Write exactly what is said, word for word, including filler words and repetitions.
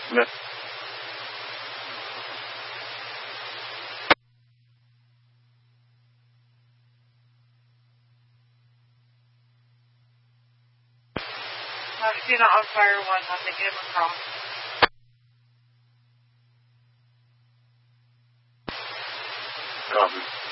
Yeah. I've seen it on fire one on the Game across. Copy.